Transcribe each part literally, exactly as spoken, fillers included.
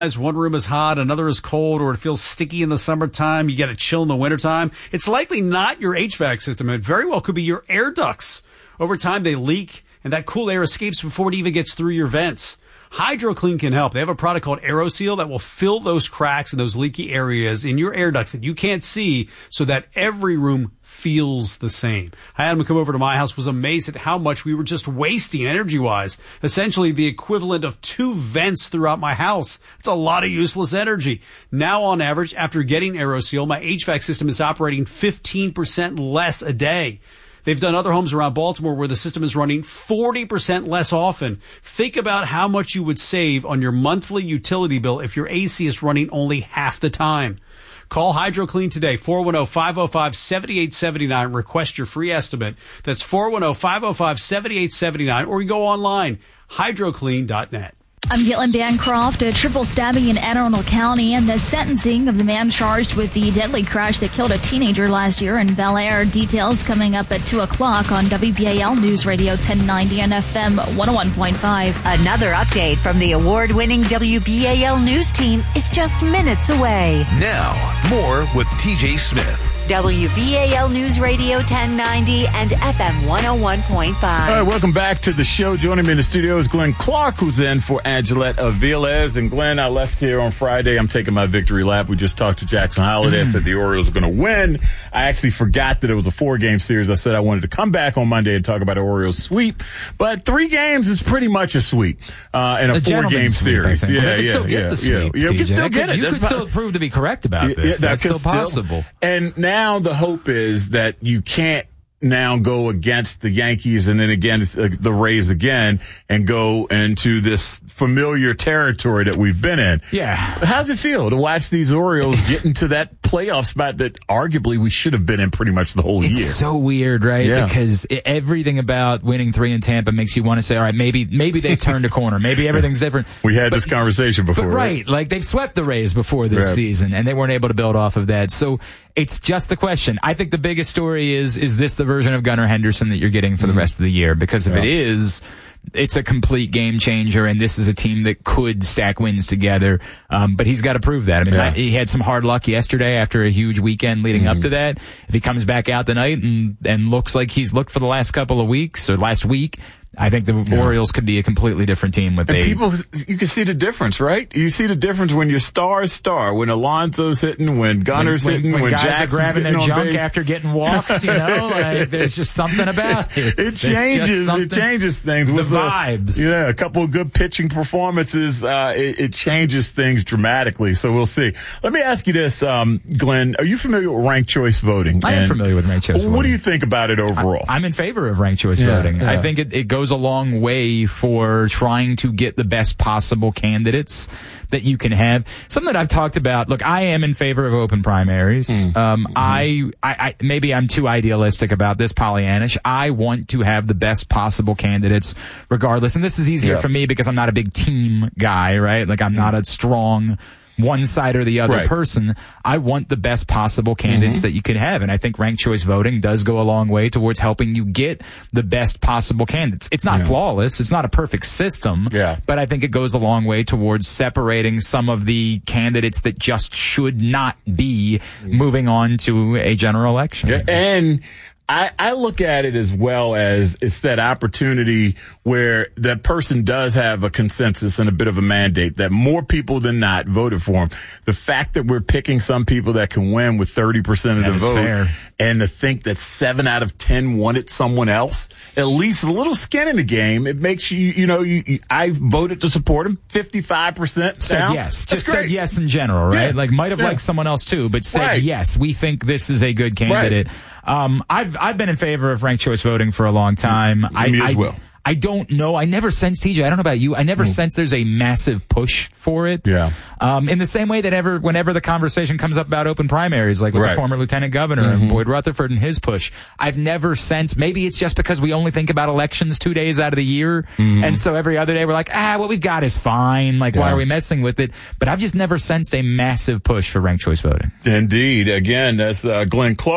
One room is hot, another is cold, or it feels sticky in the summertime. You get a chill in the wintertime. It's likely not your H V A C system. It very well could be your air ducts. Over time, they leak, and that cool air escapes before it even gets through your vents. HydroClean can help. They have a product called AeroSeal that will fill those cracks and those leaky areas in your air ducts that you can't see so that every room feels the same. I had him come over to my house, was amazed at how much we were just wasting energy-wise. Essentially the equivalent of two vents throughout my house. It's a lot of useless energy. Now, on average, after getting AeroSeal, my H V A C system is operating fifteen percent less a day. They've done other homes around Baltimore where the system is running forty percent less often. Think about how much you would save on your monthly utility bill if your A C is running only half the time. Call HydroClean today, four one zero, five zero five, seven eight seven nine. Request your free estimate. That's four one zero, five zero five, seven eight seven nine. Or you go online, hydro clean dot net. I'm Caitlin Bancroft. A triple stabbing in Anne Arundel County and the sentencing of the man charged with the deadly crash that killed a teenager last year in Bel Air. Details coming up at two o'clock on W B A L News Radio ten ninety and F M one oh one point five. Another update from the award-winning W B A L News team is just minutes away. Now, more with T J Smith. W B A L News Radio ten ninety and F M one oh one point five. All right, welcome back to the show. Joining me in the studio is Glenn Clark, who's in for Angelette Aviles. And Glenn, I left here on Friday. I'm taking my victory lap. We just talked to Jackson Holiday. Mm. I said the Orioles are going to win. I actually forgot that it was a four-game series. I said I wanted to come back on Monday and talk about the Orioles sweep. But three games is pretty much a sweep uh, in a, a four-game series. Sweep, yeah, well, yeah, still yeah, get the sweep, yeah. You can still get it. You That's could still prove to be correct about this. Yeah, That's still possible. Still, and now the hope is that you can't now go against the Yankees and then again uh, the Rays again and go into this familiar territory that we've been in. Yeah. How's it feel to watch these Orioles get into that playoff spot that arguably we should have been in pretty much the whole it's year? It's so weird, right? Yeah. Because it, everything about winning three in Tampa makes you want to say, all right, maybe maybe they've turned a corner. Maybe everything's different. We had but, this conversation before. But right, right, like they've swept the Rays before this right. season, and they weren't able to build off of that. So it's just the question. I think the biggest story is, is this the version of Gunnar Henderson that you're getting for the rest of the year? Because if yeah. it is, it's a complete game changer, and this is a team that could stack wins together. Um, but he's got to prove that. I mean, yeah. he had some hard luck yesterday after a huge weekend leading mm-hmm. up to that. If he comes back out tonight and, and looks like he's looked for the last couple of weeks or last week, I think the yeah. Orioles could be a completely different team with and they. People, you can see the difference, right? You see the difference when your star is star, when Alonso's hitting, when Gunner's when, hitting, when, when guys Jackson's are grabbing their junk base. after getting walks. You know, like, there's just something about it. It changes. It changes things the with vibes. The, yeah, a couple of good pitching performances. Uh, it, it changes things dramatically. So we'll see. Let me ask you this, um, Glenn. Are you familiar with ranked choice voting? I am and familiar with ranked choice what voting. What do you think about it overall? I, I'm in favor of ranked choice yeah, voting. Yeah. I think it, it goes a long way for trying to get the best possible candidates that you can have. Something that I've talked about. Look, I am in favor of open primaries. Mm. Um, mm-hmm. I, I, I, maybe I'm too idealistic about this, Pollyannish. I want to have the best possible candidates regardless. And this is easier yeah. for me because I'm not a big team guy, right? Like I'm not a strong one side or the other right. person. I want the best possible candidates mm-hmm. that you can have. And I think ranked choice voting does go a long way towards helping you get the best possible candidates. It's not yeah. flawless. It's not a perfect system. Yeah. But I think it goes a long way towards separating some of the candidates that just should not be moving on to a general election. Yeah. And I, I look at it as well as it's that opportunity where that person does have a consensus and a bit of a mandate that more people than not voted for him. The fact that we're picking some people that can win with thirty percent of that the vote fair. And to think that seven out of ten wanted someone else, at least a little skin in the game, it makes you, you know, you, you I voted to support him. fifty-five percent said down. yes. That's Just great. said yes in general, right? Yeah. Like might have yeah. liked someone else too, but said right. yes, we think this is a good candidate. Right. Um, I've, I've been in favor of ranked choice voting for a long time. Me I, as I, well. I don't know. I never sense, T J, I don't know about you. I never mm. sense there's a massive push for it. Yeah. Um, in the same way that ever, whenever the conversation comes up about open primaries, like with right. the former lieutenant governor mm-hmm. and Boyd Rutherford and his push, I've never sensed, maybe it's just because we only think about elections two days out of the year. Mm-hmm. And so every other day we're like, ah, what we've got is fine. Like, yeah. why are we messing with it? But I've just never sensed a massive push for ranked choice voting. Indeed. Again, that's uh, Glenn Clark,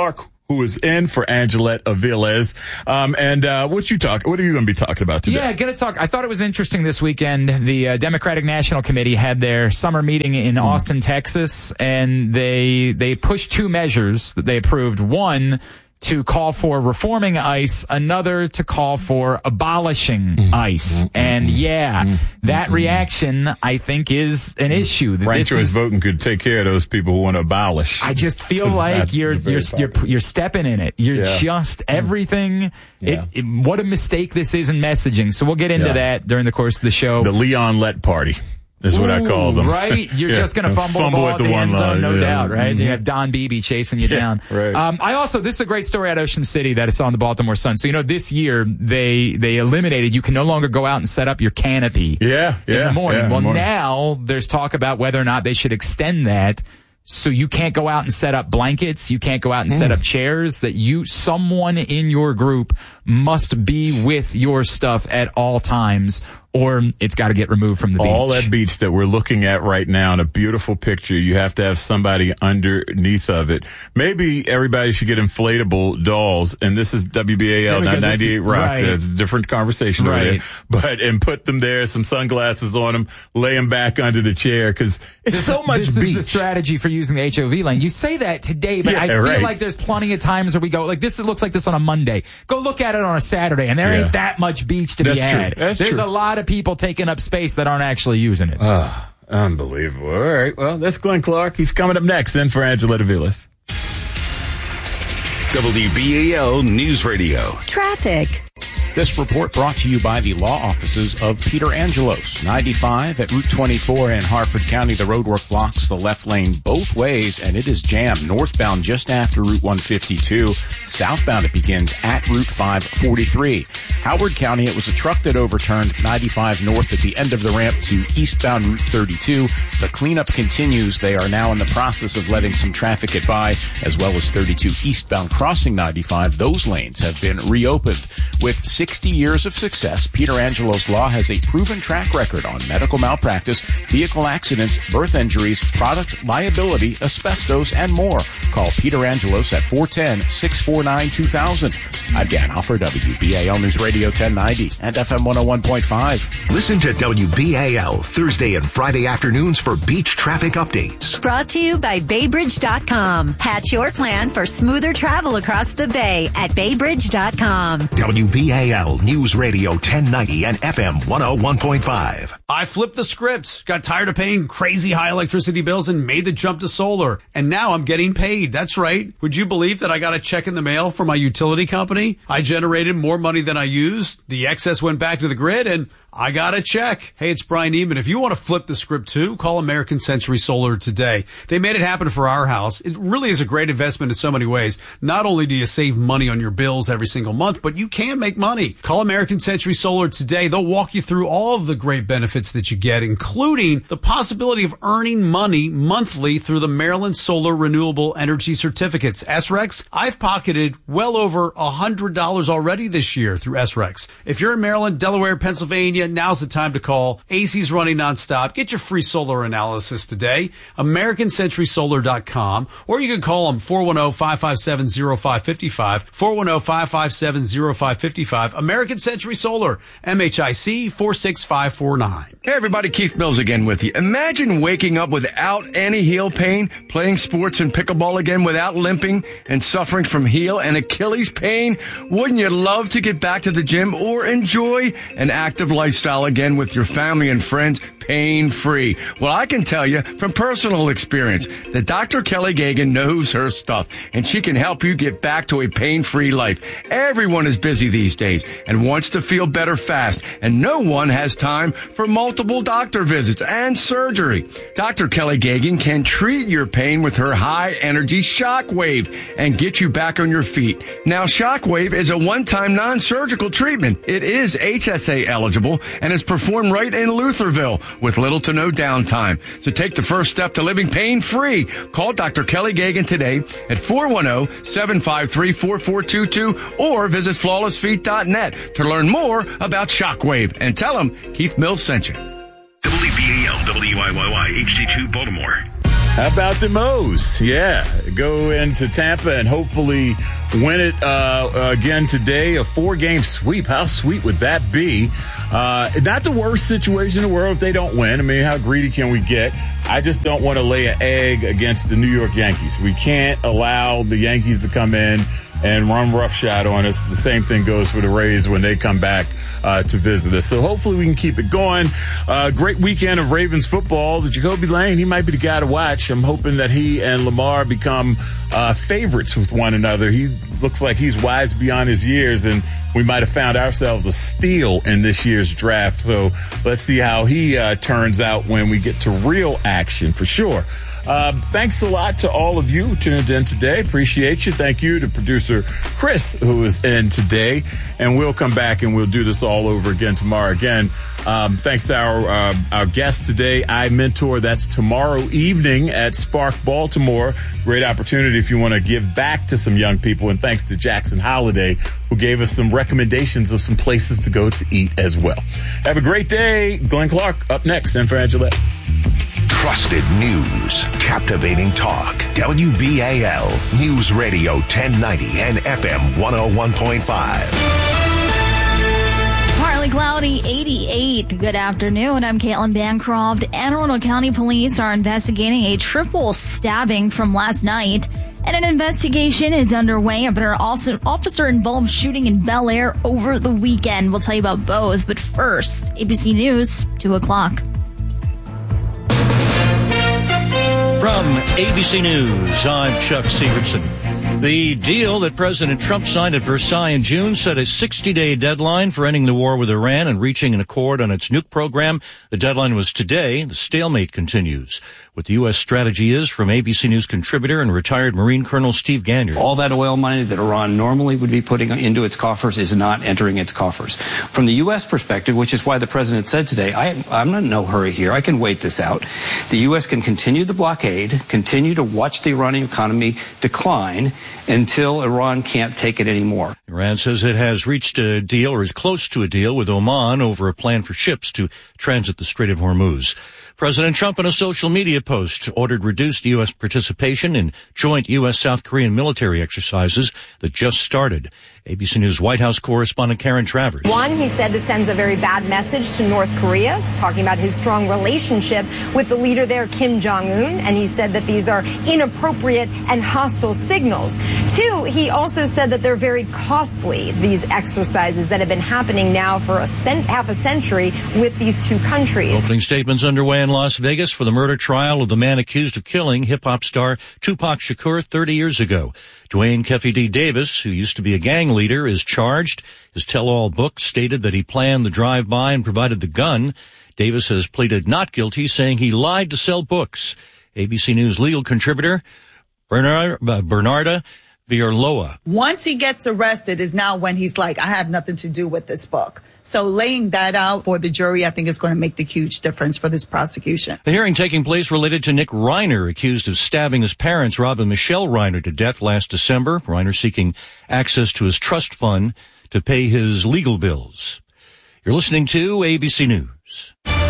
who is in for Angelette Aviles. Um, and uh, what you talk? What are you going to be talking about today? Yeah, going to talk. I thought it was interesting this weekend. The uh, Democratic National Committee had their summer meeting in mm. Austin, Texas, and they they pushed two measures that they approved. One, to call for reforming ICE, another to call for abolishing mm-hmm. ICE. Mm-hmm. And yeah, mm-hmm. that reaction, I think, is an issue. Ranked choice voting could take care of those people who want to abolish. I just feel like you're you're, you're you're stepping in it. You're yeah. just everything. Yeah. It, it, what a mistake this is in messaging. So we'll get into yeah. that during the course of the show. The Leon Lett party. Is what Ooh, I call them. Right? You're yeah. just going to fumble, fumble the ball at the, the end zone, no yeah. doubt, right? Mm-hmm. You have Don Beebe chasing you yeah, down. Right. Um, I also, this is a great story out of Ocean City that I saw in the Baltimore Sun. So, you know, this year they they eliminated, you can no longer go out and set up your canopy yeah, yeah, in the morning. Yeah, well, morning. now there's talk about whether or not they should extend that. So you can't go out and set up blankets. You can't go out and mm. set up chairs. That you, someone in your group must be with your stuff at all times, or it's got to get removed from the beach. All that beach that we're looking at right now in a beautiful picture, you have to have somebody underneath of it. Maybe everybody should get inflatable dolls, and this is W B A L ninety-eight Rock. Right. That's a different conversation right. over there. But, and put them there, some sunglasses on them, lay them back under the chair, because it's this, so much this beach. This is the strategy for using the H O V lane. You say that today, but yeah, I feel right. like there's plenty of times where we go, like, this looks like this on a Monday. Go look at it on a Saturday, and there yeah. ain't that much beach to That's be had. True. That's there's true. a lot of people taking up space that aren't actually using it. Uh, unbelievable. All right. Well, that's Glenn Clark. He's coming up next in for Angelette Aviles. W B A L News Radio. Traffic. This report brought to you by the law offices of Peter Angelos. ninety-five at Route twenty-four in Harford County. The roadwork blocks the left lane both ways, and it is jammed northbound just after Route one fifty-two. Southbound, it begins at Route five forty-three. Howard County, it was a truck that overturned ninety-five north at the end of the ramp to eastbound Route thirty-two. The cleanup continues. They are now in the process of letting some traffic get by, as well as thirty-two eastbound crossing ninety-five. Those lanes have been reopened. With sixty years of success, Peter Angelos Law has a proven track record on medical malpractice, vehicle accidents, birth injuries, product liability, asbestos, and more. Call Peter Angelos at four one zero, six four nine, two thousand. I'm Dan Hoffer, W B A L News Radio ten ninety and F M one oh one point five. Listen to W B A L Thursday and Friday afternoons for beach traffic updates. Brought to you by Baybridge dot com. Hatch your plan for smoother travel across the bay at Baybridge dot com. W B A L News Radio ten ninety and F M one oh one point five. I flipped the script, got tired of paying crazy high electricity bills and made the jump to solar. And now I'm getting paid. That's right. Would you believe that I got a check in the mail from my utility company? I generated more money than I used. The excess went back to the grid and I got a check. Hey, it's Brian Eman. If you want to flip the script too, call American Century Solar today. They made it happen for our house. It really is a great investment in so many ways. Not only do you save money on your bills every single month, but you can make money. Call American Century Solar today. They'll walk you through all of the great benefits that you get, including the possibility of earning money monthly through the Maryland Solar Renewable Energy Certificates. S R E C, I've pocketed well over one hundred dollars already this year through S R E C. If you're in Maryland, Delaware, Pennsylvania, now's the time to call. A C's running nonstop. Get your free solar analysis today. American Century Solar dot com, or you can call them four one zero, five five seven, zero five five five, four one zero, five five seven, zero five five five. American Century Solar, M H I C four six five four nine. Hey everybody, Keith Mills again with you. Imagine waking up without any heel pain, playing sports and pickleball again without limping and suffering from heel and Achilles pain. Wouldn't you love to get back to the gym or enjoy an active lifestyle again with your family and friends pain-free? Well, I can tell you from personal experience that Doctor Kelly Gagan knows her stuff and she can help you get back to a pain-free life. Everyone is busy these days and wants to feel better fast, and no one has time for multiple doctor visits and surgery. Doctor Kelly Gagan can treat your pain with her high-energy Shockwave and get you back on your feet. Now, Shockwave is a one-time non-surgical treatment. It is H S A eligible and is performed right in Lutherville with little to no downtime. So take the first step to living pain-free. Call Doctor Kelly Gagan today at four one zero, seven five three, four four two two or visit flawless feet dot net to learn more about Shockwave and tell them Keith Mills sent you. W B A L W I Y Y H D two Baltimore. How about the Moes? Yeah, go into Tampa and hopefully win it uh, again today. A four-game sweep. How sweet would that be? Uh, not the worst situation in the world if they don't win. I mean, how greedy can we get? I just don't want to lay an egg against the New York Yankees. We can't allow the Yankees to come in and run roughshod on us. The same thing goes for the Rays when they come back uh, to visit us. So hopefully we can keep it going. Uh, great weekend of Ravens football. The Jacoby Lane, he might be the guy to watch. I'm hoping that he and Lamar become uh, favorites with one another. He looks like he's wise beyond his years, and we might have found ourselves a steal in this year's draft. So let's see how he uh, turns out when we get to real action for sure. Uh, thanks a lot to all of you who tuned in today. Appreciate you. Thank you to producer Chris, who is in today. And we'll come back and we'll do this all over again tomorrow. Again, um, thanks to our uh, our guest today, iMentor. That's tomorrow evening at Spark Baltimore. Great opportunity if you want to give back to some young people. And thanks to Jackson Holiday, who gave us some recommendations of some places to go to eat as well. Have a great day. Glenn Clark up next. And for Angela. Trusted news, captivating talk. W B A L News Radio ten ninety and F M one oh one point five. Partly cloudy, eighty-eight. Good afternoon. I'm Caitlin Bancroft. Anne Arundel County Police are investigating a triple stabbing from last night, and an investigation is underway after an officer-involved shooting in Bel Air over the weekend. We'll tell you about both, but first, A B C News, two o'clock. From A B C News, I'm Chuck Severson. The deal that President Trump signed at Versailles in June set a sixty-day deadline for ending the war with Iran and reaching an accord on its nuke program. The deadline was today. The stalemate continues. What the U S strategy is, from A B C News contributor and retired Marine Colonel Steve Gagnon. All that oil money that Iran normally would be putting into its coffers is not entering its coffers. From the U S perspective, which is why the president said today, I, I'm not in no hurry here. I can wait this out. The U S can continue the blockade, continue to watch the Iranian economy decline until Iran can't take it anymore. Iran says it has reached a deal or is close to a deal with Oman over a plan for ships to transit the Strait of Hormuz. President Trump, in a social media post, ordered reduced U S participation in joint U S-South Korean military exercises that just started. A B C News White House correspondent Karen Travers. One, he said this sends a very bad message to North Korea. He's talking about his strong relationship with the leader there, Kim Jong-un, and he said that these are inappropriate and hostile signals. Two, he also said that they're very costly, these exercises that have been happening now for a cent- half a century with these two countries. Opening statements underway in Las Vegas for the murder trial of the man accused of killing hip-hop star Tupac Shakur thirty years ago. Dwayne Keffe D. Davis, who used to be a gang leader, is charged. His tell-all book stated that he planned the drive-by and provided the gun. Davis has pleaded not guilty, saying he lied to sell books. A B C News legal contributor Bernard, uh, Bernarda Villarloa. Once he gets arrested is now when he's like, I have nothing to do with this book. So laying that out for the jury, I think, is going to make the huge difference for this prosecution. The hearing taking place related to Nick Reiner, accused of stabbing his parents, Rob and Michelle Reiner, to death last December. Reiner seeking access to his trust fund to pay his legal bills. You're listening to A B C News.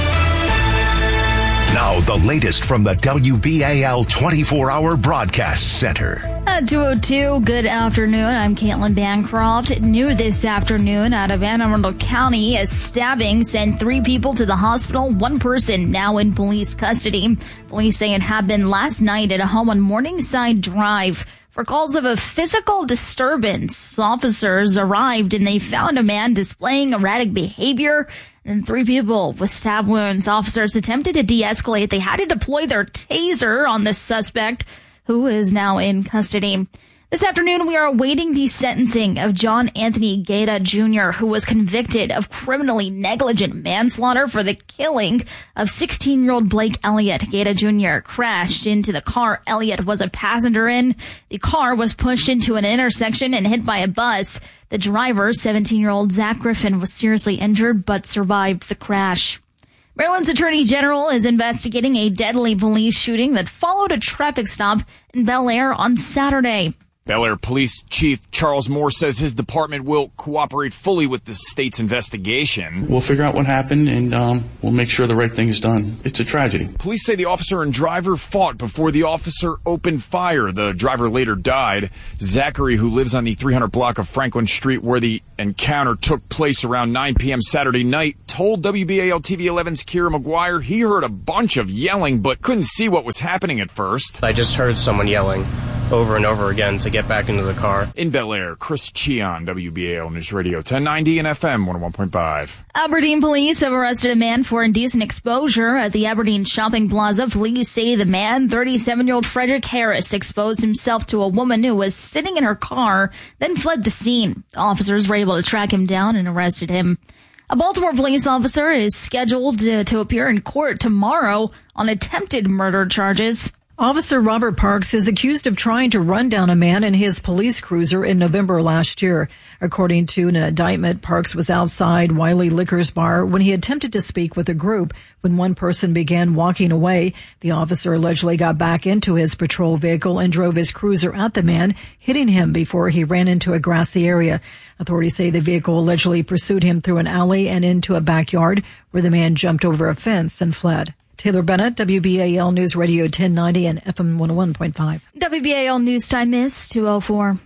Now, the latest from the W B A L twenty-four hour Broadcast Center. At two oh two, good afternoon. I'm Caitlin Bancroft. New this afternoon out of Anne Arundel County, a stabbing sent three people to the hospital, one person now in police custody. Police say it happened last night at a home on Morningside Drive. For calls of a physical disturbance, officers arrived and they found a man displaying erratic behavior and three people with stab wounds. Officers attempted to de-escalate. They had to deploy their taser on the suspect, who is now in custody. This afternoon, we are awaiting the sentencing of John Anthony Gaeta Junior, who was convicted of criminally negligent manslaughter for the killing of sixteen-year-old Blake Elliott. Gaeta Junior crashed into the car Elliott was a passenger in. The car was pushed into an intersection and hit by a bus. The driver, seventeen-year-old Zach Griffin, was seriously injured but survived the crash. Maryland's Attorney General is investigating a deadly police shooting that followed a traffic stop in Bel Air on Saturday. Bel Air Police Chief Charles Moore says his department will cooperate fully with the state's investigation. We'll figure out what happened, and um, we'll make sure the right thing is done. It's a tragedy. Police say the officer and driver fought before the officer opened fire. The driver later died. Zachary, who lives on the three hundred block of Franklin Street where the encounter took place around nine p.m. Saturday night, told W B A L T V eleven's Kira McGuire he heard a bunch of yelling but couldn't see what was happening at first. I just heard someone yelling over and over again to get back into the car. In Bel Air, Chris Cheon, W B A L News Radio ten ninety and F M one oh one point five. Aberdeen police have arrested a man for indecent exposure at the Aberdeen Shopping Plaza. Police say the man, thirty-seven-year-old Frederick Harris, exposed himself to a woman who was sitting in her car, then fled the scene. Officers were able to track him down and arrested him. A Baltimore police officer is scheduled to, to appear in court tomorrow on attempted murder charges. Officer Robert Parks is accused of trying to run down a man in his police cruiser in November last year. According to an indictment, Parks was outside Wiley Liquors Bar when he attempted to speak with a group. When one person began walking away, the officer allegedly got back into his patrol vehicle and drove his cruiser at the man, hitting him before he ran into a grassy area. Authorities say the vehicle allegedly pursued him through an alley and into a backyard where the man jumped over a fence and fled. Taylor Bennett, W B A L News Radio ten ninety and F M one oh one point five. W B A L News Time is two oh four.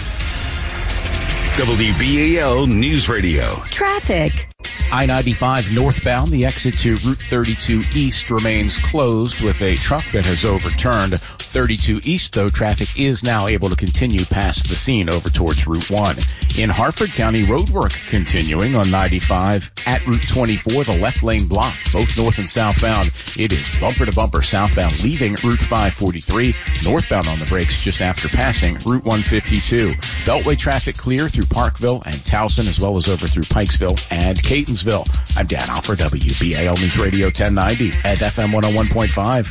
W B A L News Radio. Traffic. I ninety-five northbound, the exit to Route thirty-two East remains closed with a truck that has overturned. thirty-two East, though, traffic is now able to continue past the scene over towards Route one. In Harford County, roadwork continuing on ninety-five at Route twenty-four, the left lane blocked, both north and southbound. It is bumper to bumper southbound, leaving Route five forty-three, northbound on the brakes just after passing Route one fifty-two. Beltway traffic clear through Parkville and Towson, as well as over through Pikesville and Catonsville. I'm Dan Alford, W B A L News Radio ten ninety at F M one oh one point five.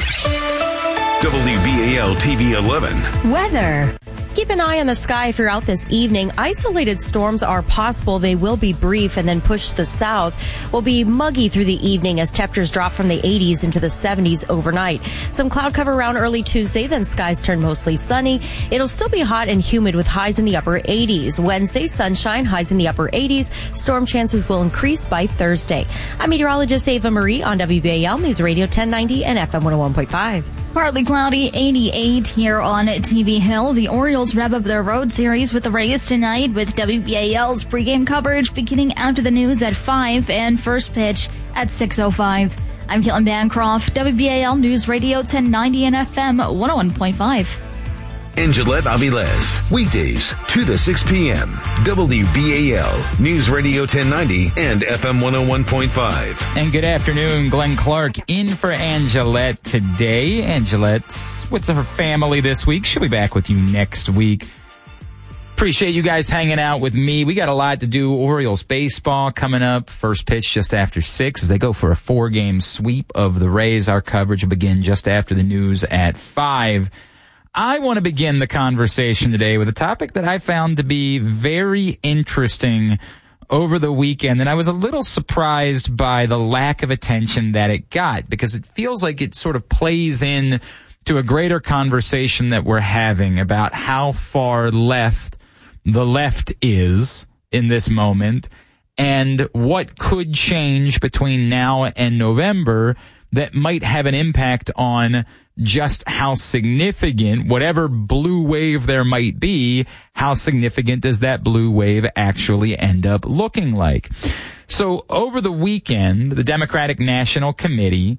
W B A L T V eleven. Weather. Keep an eye on the sky if you're out this evening. Isolated storms are possible. They will be brief and then push to the south. Will be muggy through the evening as temperatures drop from the eighties into the seventies overnight. Some cloud cover around early Tuesday, then skies turn mostly sunny. It'll still be hot and humid with highs in the upper eighties. Wednesday, sunshine, highs in the upper eighties. Storm chances will increase by Thursday. I'm meteorologist Ava Marie on W B A L News Radio ten ninety and F M one oh one point five. Partly cloudy, eighty-eight here on T V Hill. The Orioles wrap up their road series with the Rays tonight with W B A L's pregame coverage beginning after the news at five and first pitch at six oh five. I'm Caitlin Bancroft, W B A L News Radio ten ninety and F M one oh one point five. In Gillette Aviles, weekdays, two to six p.m. W B A L News Radio ten ninety and F M one oh one point five. And good afternoon, Glenn Clark in for Angelette today. Angelette with her family this week. She'll be back with you next week. Appreciate you guys hanging out with me. We got a lot to do. Orioles baseball coming up. First pitch just after six as they go for a four-game sweep of the Rays. Our coverage will begin just after the news at five. I want to begin the conversation today with a topic that I found to be very interesting over the weekend, and I was a little surprised by the lack of attention that it got, because it feels like it sort of plays in to a greater conversation that we're having about how far left the left is in this moment and what could change between now and November that might have an impact on just how significant, whatever blue wave there might be, how significant does that blue wave actually end up looking like? So over the weekend, the Democratic National Committee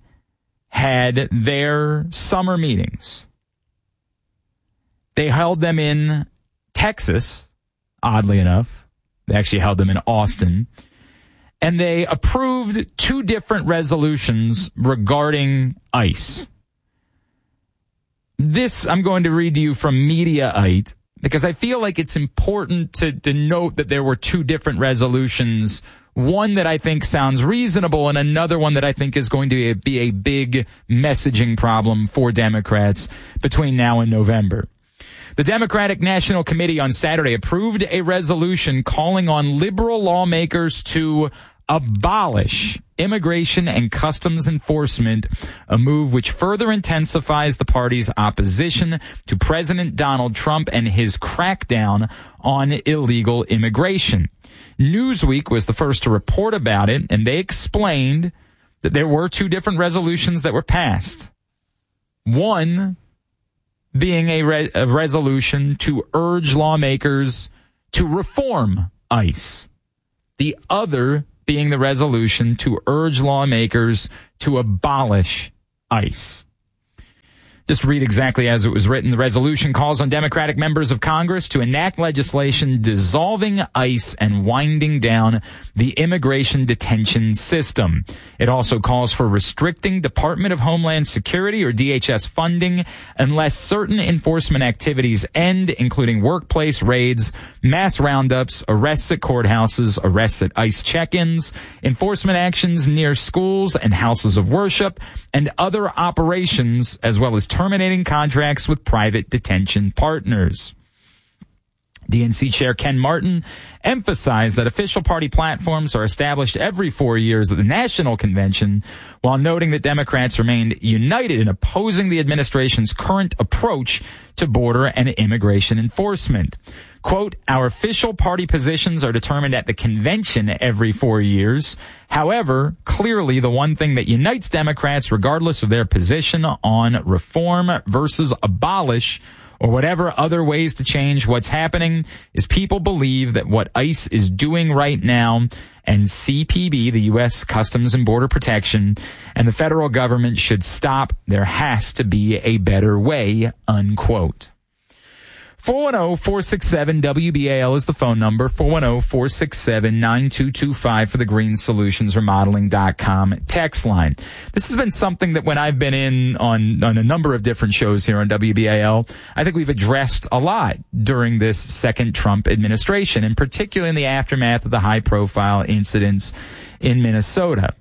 had their summer meetings. They held them in Texas, oddly enough. They actually held them in Austin. And they approved two different resolutions regarding ICE. This I'm going to read to you from Mediaite because I feel like it's important to, to note that there were two different resolutions, one that I think sounds reasonable and another one that I think is going to be a big messaging problem for Democrats between now and November. The Democratic National Committee on Saturday approved a resolution calling on liberal lawmakers to abolish immigration and customs enforcement, a move which further intensifies the party's opposition to President Donald Trump and his crackdown on illegal immigration. Newsweek was the first to report about it, and they explained that there were two different resolutions that were passed. One being a, re- a resolution to urge lawmakers to reform ICE. The other being the resolution to urge lawmakers to abolish ICE. Just read exactly as it was written. The resolution calls on Democratic members of Congress to enact legislation dissolving ICE and winding down the immigration detention system. It also calls for restricting Department of Homeland Security or D H S funding unless certain enforcement activities end, including workplace raids, mass roundups, arrests at courthouses, arrests at ICE check-ins, enforcement actions near schools and houses of worship, and other operations, as well as terminating contracts with private detention partners. D N C Chair Ken Martin emphasized that official party platforms are established every four years at the National Convention, while noting that Democrats remained united in opposing the administration's current approach to border and immigration enforcement. Quote, our official party positions are determined at the convention every four years. However, clearly the one thing that unites Democrats, regardless of their position on reform versus abolish or whatever other ways to change what's happening, is people believe that what ICE is doing right now and C P B, the U S Customs and Border Protection, and the federal government should stop. There has to be a better way, unquote. four one zero, four six seven, W B A L is the phone number. four one zero, four six seven, nine two two five for the green solutions remodeling dot com text line. This has been something that when I've been in on, on a number of different shows here on W B A L, I think we've addressed a lot during this second Trump administration, and particularly in the aftermath of the high-profile incidents in Minnesota.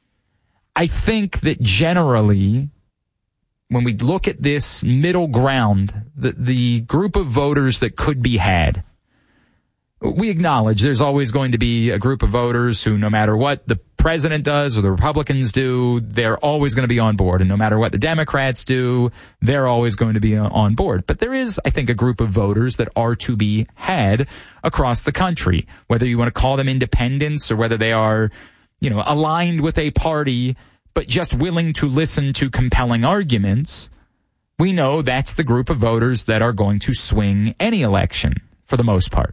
I think that generally, when we look at this middle ground, the, the group of voters that could be had, we acknowledge there's always going to be a group of voters who, no matter what the president does or the Republicans do, they're always going to be on board. And no matter what the Democrats do, they're always going to be on board. But there is, I think, a group of voters that are to be had across the country, whether you want to call them independents or whether they are, you know, aligned with a party but just willing to listen to compelling arguments. We know that's the group of voters that are going to swing any election for the most part.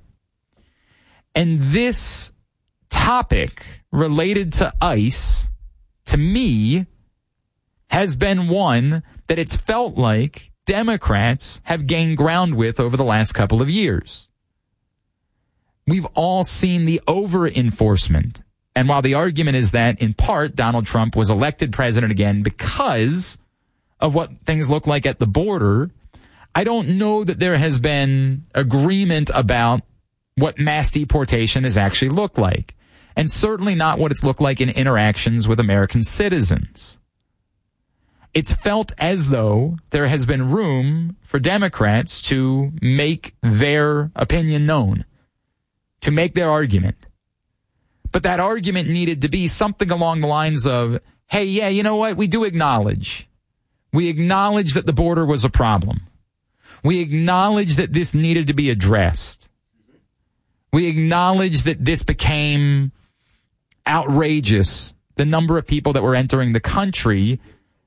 And this topic related to ICE, to me, has been one that it's felt like Democrats have gained ground with over the last couple of years. We've all seen the over-enforcement. And while the argument is that, in part, Donald Trump was elected president again because of what things look like at the border, I don't know that there has been agreement about what mass deportation has actually looked like, and certainly not what it's looked like in interactions with American citizens. It's felt as though there has been room for Democrats to make their opinion known, to make their argument. But that argument needed to be something along the lines of, hey, yeah, you know what? We do acknowledge. We acknowledge that the border was a problem. We acknowledge that this needed to be addressed. We acknowledge that this became outrageous. The number of people that were entering the country,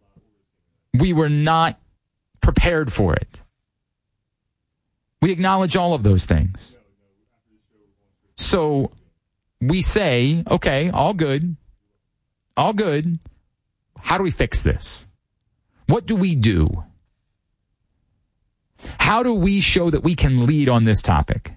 we were not prepared for it. We acknowledge all of those things. So we say, okay, all good, all good. How do we fix this? What do we do? How do we show that we can lead on this topic?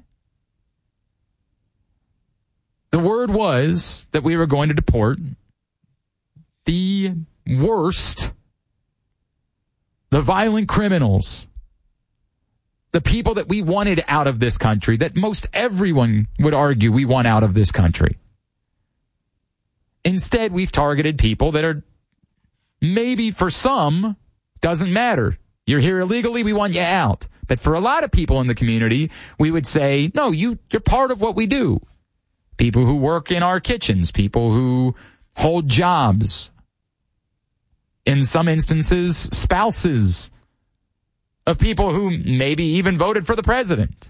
The word was that we were going to deport the worst, the violent criminals, the people that we wanted out of this country, that most everyone would argue we want out of this country. Instead, we've targeted people that are, maybe for some, doesn't matter. You're here illegally, we want you out. But for a lot of people in the community, we would say, no, you, you're part of what we do. people who work in our kitchens, people who hold jobs, in some instances, spouses of people who maybe even voted for the president.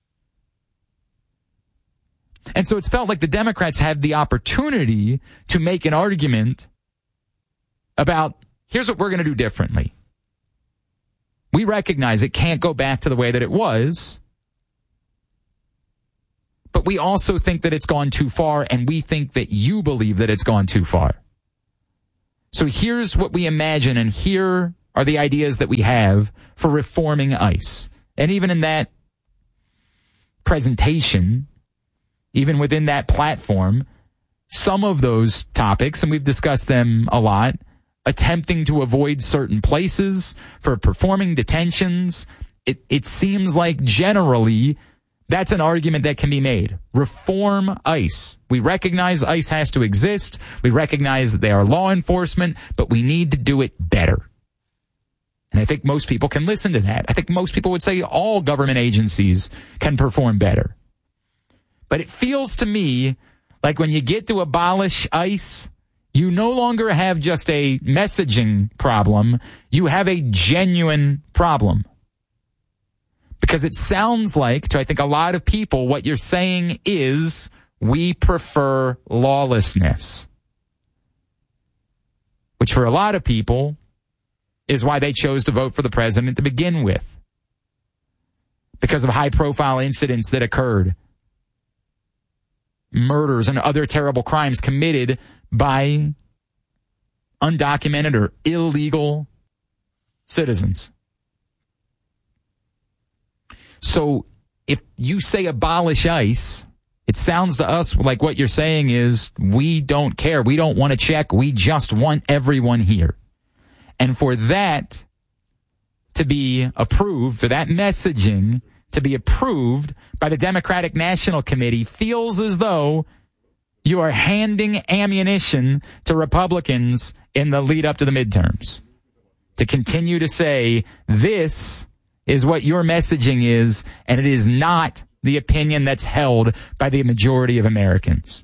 And so it's felt like the Democrats have the opportunity to make an argument about, here's what we're going to do differently. We recognize it can't go back to the way that it was, but we also think that it's gone too far, and we think that you believe that it's gone too far. So here's what we imagine, and here are the ideas that we have for reforming ICE. And even in that presentation, even within that platform, some of those topics, and we've discussed them a lot, attempting to avoid certain places for performing detentions, it, it seems like generally that's an argument that can be made. Reform ICE. We recognize ICE has to exist. We recognize that they are law enforcement, but we need to do it better. And I think most people can listen to that. I think most people would say all government agencies can perform better. But it feels to me like when you get to abolish ICE, you no longer have just a messaging problem. You have a genuine problem. Because it sounds like, to I think a lot of people, what you're saying is, we prefer lawlessness. Which for a lot of people is why they chose to vote for the president to begin with. Because of high-profile incidents that occurred. Murders and other terrible crimes committed by undocumented or illegal citizens. So if you say abolish ICE, it sounds to us like what you're saying is we don't care. We don't want to check. We just want everyone here. And for that to be approved, for that messaging to be approved by the Democratic National Committee feels as though you are handing ammunition to Republicans in the lead up to the midterms to continue to say this is what your messaging is, and it is not the opinion that's held by the majority of Americans.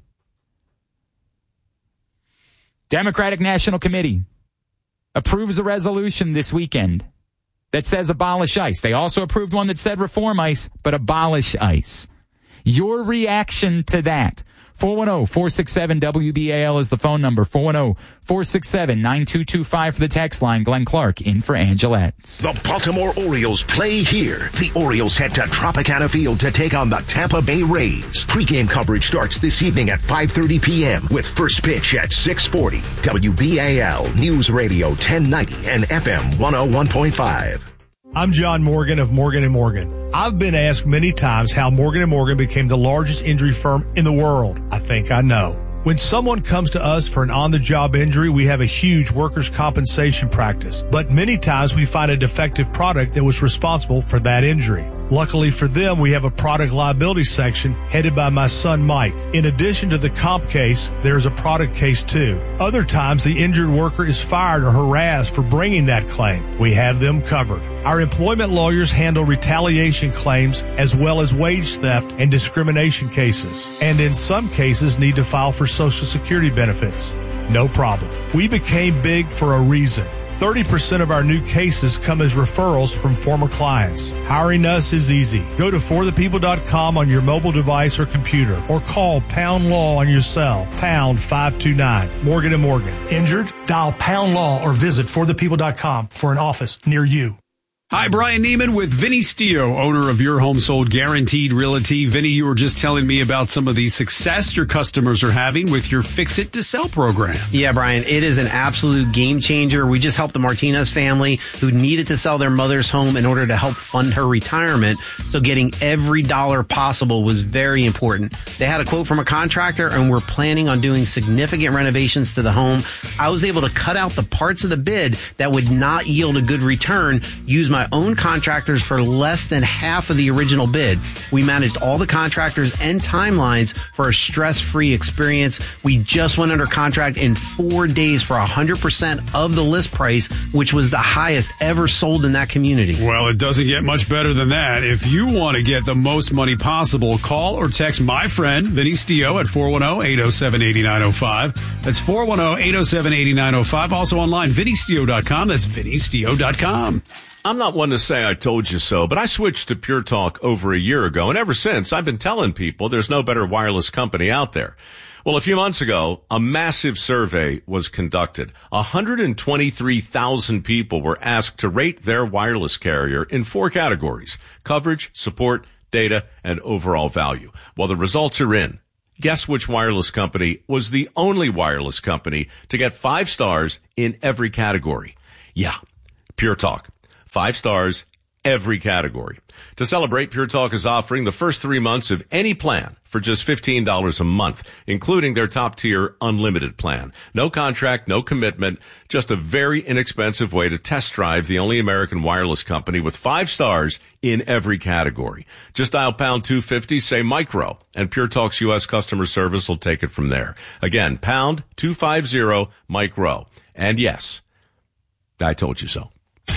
Democratic National Committee approves a resolution this weekend that says abolish ICE. They also approved one that said reform ICE, but abolish ICE. Your reaction to that, four one zero, four six seven, W B A L is the phone number. four one zero, four six seven, nine two two five for the text line. Glenn Clark in for Angelette. The Baltimore Orioles play here. The Orioles head to Tropicana Field to take on the Tampa Bay Rays. Pre-game coverage starts this evening at five thirty p.m. with first pitch at six forty. W B A L News Radio ten ninety and F M one oh one point five. I'm John Morgan of Morgan and Morgan. I've been asked many times how Morgan and Morgan became the largest injury firm in the world. I think I know. When someone comes to us for an on-the-job injury, we have a huge workers' compensation practice. But many times we find a defective product that was responsible for that injury. Luckily for them, we have a product liability section headed by my son, Mike. In addition to the comp case, there is a product case too. Other times, the injured worker is fired or harassed for bringing that claim. We have them covered. Our employment lawyers handle retaliation claims as well as wage theft and discrimination cases. And in some cases, need to file for Social Security benefits. No problem. We became big for a reason. thirty percent of our new cases come as referrals from former clients. Hiring us is easy. Go to for the people dot com on your mobile device or computer, or call Pound Law on your cell, pound five two nine. Morgan and Morgan. Injured? Dial Pound Law or visit for the people dot com for an office near you. Hi, Brian Neiman with Vinny Stio, owner of Your Home Sold Guaranteed Realty. Vinny, you were just telling me about some of the success your customers are having with your Fix It to Sell program. Yeah, Brian, it is an absolute game changer. We just helped the Martinez family who needed to sell their mother's home in order to help fund her retirement. So getting every dollar possible was very important. They had a quote from a contractor and were planning on doing significant renovations to the home. I was able to cut out the parts of the bid that would not yield a good return, use my my own contractors for less than half of the original bid. We managed all the contractors and timelines for a stress-free experience. We just went under contract in four days for one hundred percent of the list price, which was the highest ever sold in that community. Well, it doesn't get much better than that. If you want to get the most money possible, call or text my friend, Vinny Stio, at four one zero, eight zero seven, eight nine zero five. That's four one zero, eight zero seven, eight nine zero five. Also online, vinny stio dot com. That's vinny stio dot com. I'm not one to say I told you so, but I switched to Pure Talk over a year ago, and ever since, I've been telling people there's no better wireless company out there. Well, a few months ago, a massive survey was conducted. one hundred twenty-three thousand people were asked to rate their wireless carrier in four categories: coverage, support, data, and overall value. Well, the results are in. Guess which wireless company was the only wireless company to get five stars in every category? Yeah, Pure Talk. Five stars, every category. To celebrate, Pure Talk is offering the first three months of any plan for just fifteen dollars a month, including their top-tier unlimited plan. No contract, no commitment, just a very inexpensive way to test drive the only American wireless company with five stars in every category. Just dial pound two fifty, say micro, and Pure Talk's U S customer service will take it from there. Again, pound two fifty, micro. And yes, I told you so.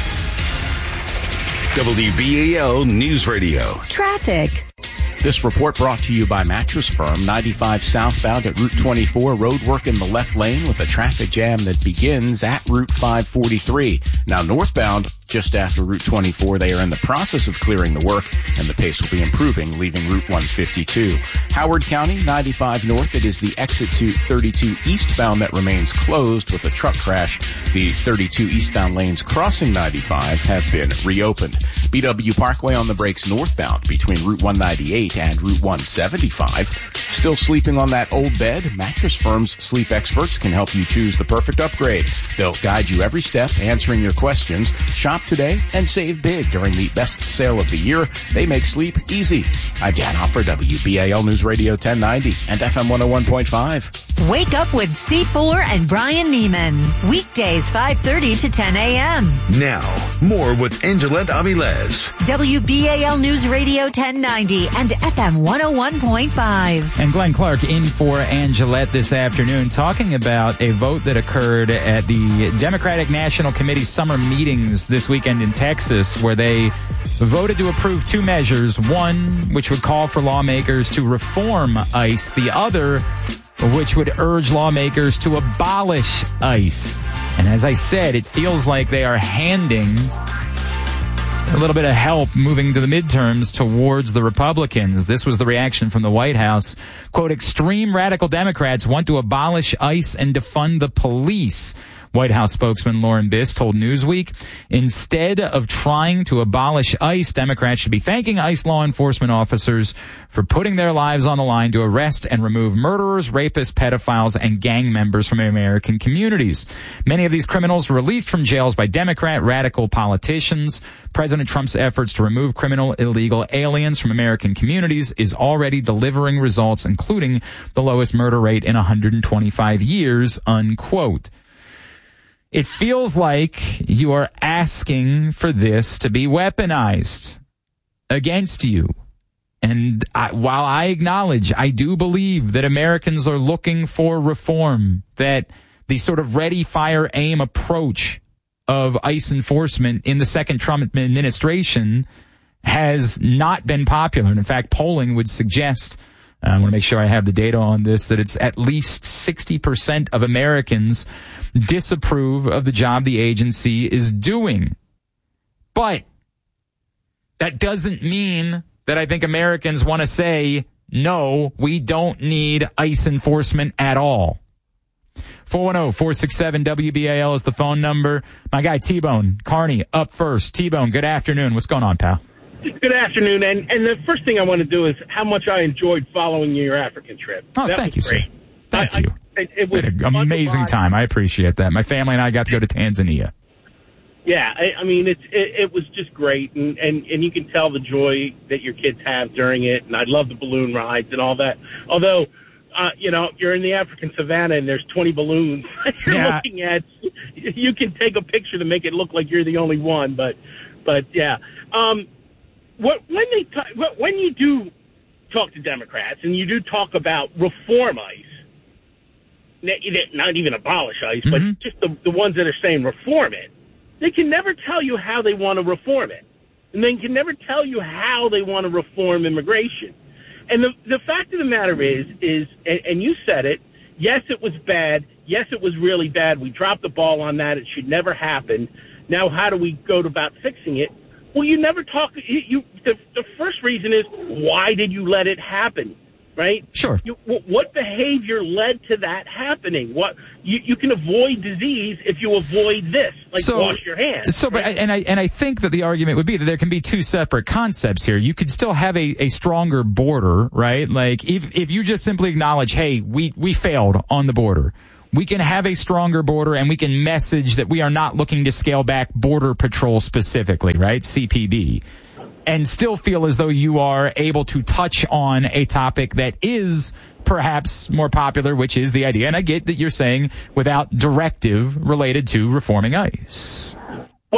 W B A L News Radio. Traffic. This report brought to you by Mattress Firm, ninety-five southbound at Route twenty-four, road work in the left lane with a traffic jam that begins at Route five forty-three. Now northbound, just after Route twenty-four, they are in the process of clearing the work, and the pace will be improving, leaving Route one fifty-two. Howard County, ninety-five north, it is the exit to thirty-two eastbound that remains closed with a truck crash. The thirty-two eastbound lanes crossing ninety-five have been reopened. B W Parkway on the brakes northbound between Route one ninety-eight and Route one seventy-five. Still sleeping on that old bed? Mattress Firm's sleep experts can help you choose the perfect upgrade. They'll guide you every step, answering your questions. Shop today and save big during the best sale of the year. They make sleep easy. I'm Dan Hoffer, W B A L News Radio ten ninety and F M one oh one point five. Wake up with C four and Brian Neiman. Weekdays five thirty to ten a.m. Now, more with Angelette Avilés. W B A L News Radio ten ninety and F M one oh one point five. And Glenn Clark in for Angelette this afternoon, talking about a vote that occurred at the Democratic National Committee summer meetings this weekend in Texas, where they voted to approve two measures. One, which would call for lawmakers to reform ICE. The other, which would urge lawmakers to abolish ICE. And as I said, it feels like they are handing a little bit of help moving to the midterms towards the Republicans. This was the reaction from the White House. Quote, extreme radical Democrats want to abolish ICE and defund the police. White House spokesman Lauren Biss told Newsweek, instead of trying to abolish ICE, Democrats should be thanking ICE law enforcement officers for putting their lives on the line to arrest and remove murderers, rapists, pedophiles, and gang members from American communities. Many of these criminals were released from jails by Democrat radical politicians. President Trump's efforts to remove criminal illegal aliens from American communities is already delivering results, including the lowest murder rate in one hundred twenty-five years, unquote. It feels like you are asking for this to be weaponized against you. And I, while I acknowledge, I do believe that Americans are looking for reform, that the sort of ready, fire, aim approach of ICE enforcement in the second Trump administration has not been popular. And in fact, polling would suggest, I want to make sure I have the data on this, that it's at least sixty percent of Americans disapprove of the job the agency is doing. But that doesn't mean that I think Americans want to say, no, we don't need ICE enforcement at all. four one zero, four six seven, W B A L is the phone number. My guy T-Bone Carney up first. T-Bone, good afternoon. What's going on, pal? Good afternoon. And and the first thing I want to do is how much I enjoyed following your African trip. Oh, that thank you, great. sir. Thank I, you. I, it, it was an amazing time. I appreciate that. My family and I got to go to Tanzania. Yeah, I, I mean, it's it, it was just great, and, and, and you can tell the joy that your kids have during it, and I love the balloon rides and all that. Although, uh, you know, you're in the African savannah and there's twenty balloons you're Yeah. looking at. You can take a picture to make it look like you're the only one, but But yeah, um, what, when they t- when you do talk to Democrats and you do talk about reform ICE, not even abolish ICE, mm-hmm. but just the, the ones that are saying reform it, they can never tell you how they want to reform it, and they can never tell you how they want to reform immigration. And the the fact of the matter is, is and, and you said it. Yes, it was bad. Yes, it was really bad. We dropped the ball on that. It should never happen. Now, how do we go about fixing it? Well, you never talk. You, you the, the first reason is, why did you let it happen? Right? Sure. You, what behavior led to that happening? What you, you can avoid disease if you avoid this, like so, wash your hands. So, right? but and I and I think that the argument would be that there can be two separate concepts here. You could still have a, a stronger border, right? Like if if you just simply acknowledge, hey, we we failed on the border. We can have a stronger border, and we can message that we are not looking to scale back Border Patrol specifically, right? C P B. And still feel as though you are able to touch on a topic that is perhaps more popular, which is the idea. And I get that you're saying without directive related to reforming ICE. Well,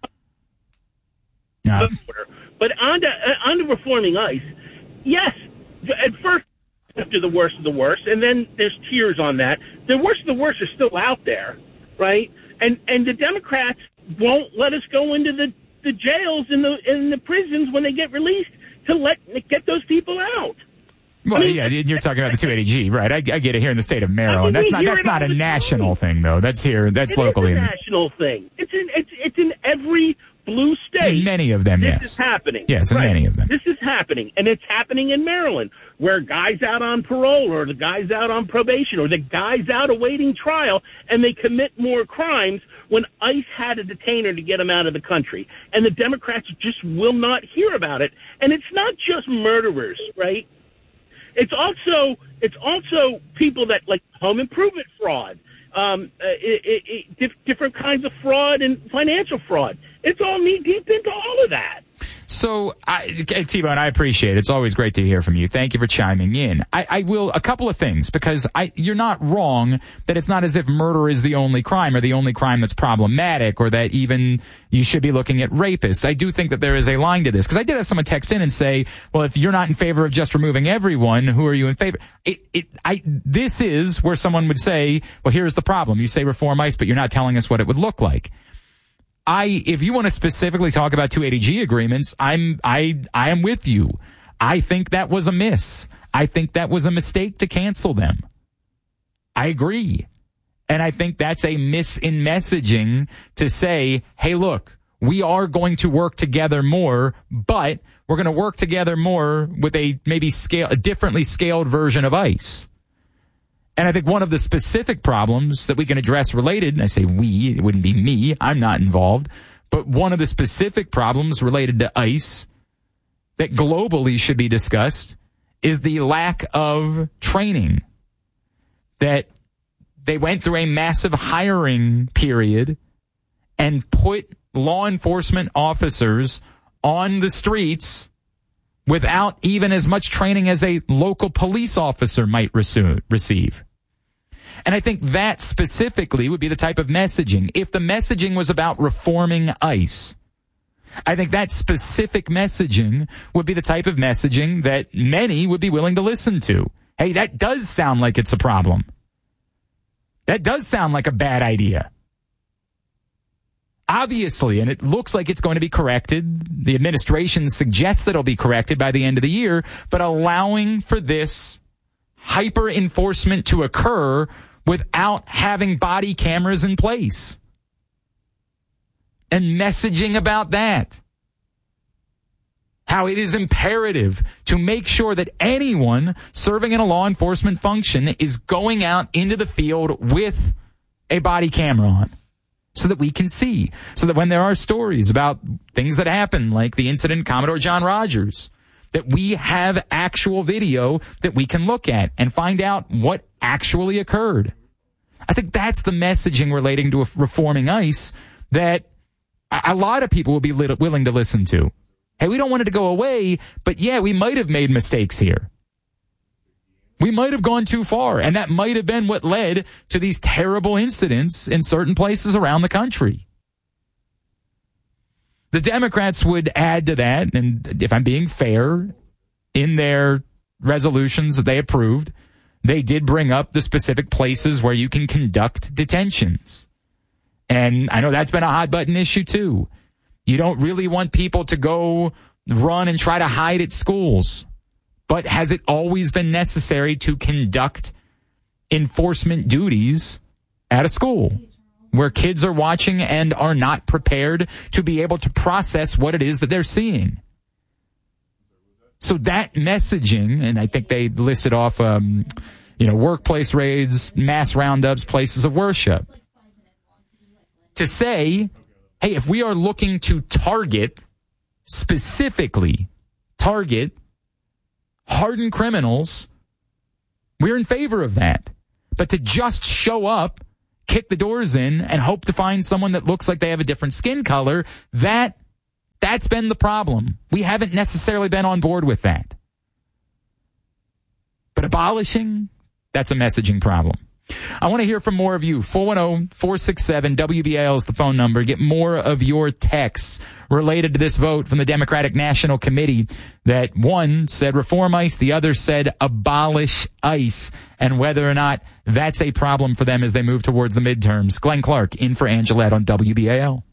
no. But on to, uh, on to reforming ICE, yes, at first, after the worst of the worst, and then there's tiers on that. The worst of the worst are still out there, right? And and the Democrats won't let us go into the the jails and the in the prisons when they get released to let get those people out. Well, I mean, yeah, you're talking about the two eighty G, right? I, I get it here in the state of Maryland. I mean, that's not that's not a national thing, though. That's here. That's it locally. It's a national thing. It's in it's it's in every blue state. In many of them, this yes. This is happening. Yes, in right. many of them. This is happening, and it's happening in Maryland, where guys out on parole, or the guys out on probation, or the guys out awaiting trial, and they commit more crimes when ICE had a detainer to get them out of the country. And the Democrats just will not hear about it. And it's not just murderers, right? It's also it's also people that, like, home improvement fraud, um, uh, it, it, it, dif- different kinds of fraud and financial fraud. It's all knee deep into all of that. So, I, T-Bone, I appreciate it. It's always great to hear from you. Thank you for chiming in. I, I will, a couple of things, because I, you're not wrong that it's not as if murder is the only crime or the only crime that's problematic, or that even you should be looking at rapists. I do think that there is a line to this, because I did have someone text in and say, well, if you're not in favor of just removing everyone, who are you in favor? It, it, I, this is where someone would say, well, here's the problem. You say reform ICE, but you're not telling us what it would look like. I, if you want to specifically talk about two eighty G agreements, I'm, I, I am with you. I think that was a miss. I think that was a mistake to cancel them. I agree. And I think that's a miss in messaging to say, hey, look, we are going to work together more, but we're going to work together more with a maybe scale, a differently scaled version of ICE. And I think one of the specific problems that we can address related, and I say we, it wouldn't be me, I'm not involved, but one of the specific problems related to ICE that globally should be discussed is the lack of training. That they went through a massive hiring period and put law enforcement officers on the streets without even as much training as a local police officer might receive. And I think that specifically would be the type of messaging. If the messaging was about reforming ICE, I think that specific messaging would be the type of messaging that many would be willing to listen to. Hey, that does sound like it's a problem. That does sound like a bad idea. Obviously, and it looks like it's going to be corrected. The administration suggests that it'll be corrected by the end of the year, but allowing for this hyper enforcement to occur without having body cameras in place and messaging about that. How it is imperative to make sure that anyone serving in a law enforcement function is going out into the field with a body camera on, so that we can see, so that when there are stories about things that happen, like the incident Commodore John Rogers, that we have actual video that we can look at and find out what actually occurred. I think that's the messaging relating to reforming ICE that a lot of people will be willing to listen to. Hey, we don't want it to go away, but yeah, we might have made mistakes here. We might have gone too far, and that might have been what led to these terrible incidents in certain places around the country. The Democrats would add to that, and if I'm being fair, in their resolutions that they approved, they did bring up the specific places where you can conduct detentions. And I know that's been a hot button issue too. You don't really want people to go run and try to hide at schools. But has it always been necessary to conduct enforcement duties at a school where kids are watching and are not prepared to be able to process what it is that they're seeing? So that messaging, and I think they listed off, um, you know, workplace raids, mass roundups, places of worship. To say, hey, if we are looking to target, specifically target hardened criminals, we're in favor of that. But to just show up, kick the doors in, and hope to find someone that looks like they have a different skin color, that that's been the problem. We haven't necessarily been on board with that. But abolishing, that's a messaging problem. I want to hear from more of you. four one zero, four six seven, W B A L is the phone number. Get more of your texts related to this vote from the Democratic National Committee that one said reform ICE, the other said abolish ICE, and whether or not that's a problem for them as they move towards the midterms. Glenn Clark in for Angelette on W B A L.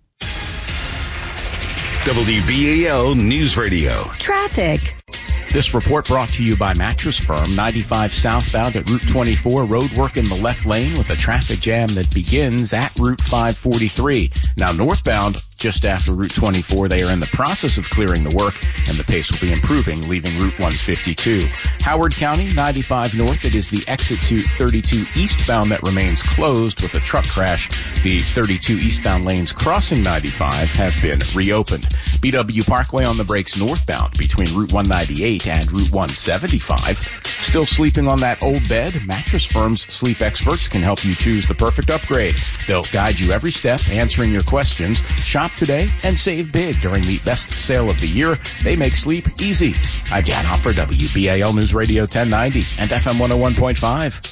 W B A L News Radio. Traffic. This report brought to you by Mattress Firm, ninety-five southbound at Route twenty-four, road work in the left lane with a traffic jam that begins at Route five forty-three. Now northbound, just after Route twenty-four, they are in the process of clearing the work, and the pace will be improving, leaving Route one fifty-two. Howard County, ninety-five north, it is the exit to thirty-two eastbound that remains closed with a truck crash. The thirty-two eastbound lanes crossing ninety-five have been reopened. B W Parkway on the brakes northbound between Route one ninety-eight and Route one seventy-five. Still sleeping on that old bed? Mattress Firm's sleep experts can help you choose the perfect upgrade. They'll guide you every step, answering your questions. Shop today and save big during the best sale of the year. They make sleep easy. I'm Dan Hoffer, W B A L News Radio ten ninety and F M one oh one point five.